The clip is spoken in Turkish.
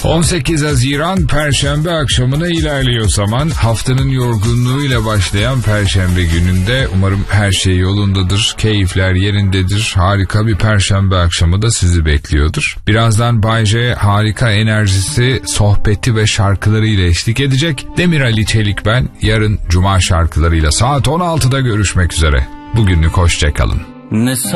18 Haziran Perşembe akşamına ilerliyor zaman. Haftanın yorgunluğuyla başlayan Perşembe gününde umarım her şey yolundadır, keyifler yerindedir. Harika bir Perşembe akşamı da sizi bekliyordur. Birazdan Bay J harika enerjisi, sohbeti ve şarkılarıyla eşlik edecek. Demir Ali Çelik ben. Yarın Cuma şarkılarıyla saat 16'da görüşmek üzere. Bugünlük hoşça kalın.